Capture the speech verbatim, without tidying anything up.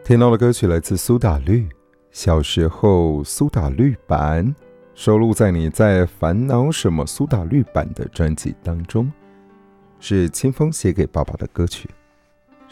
听到的歌曲来自苏打绿，小时候苏打绿版，收录在你在烦恼什么苏打绿版的专辑当中，是清风写给爸爸的歌曲。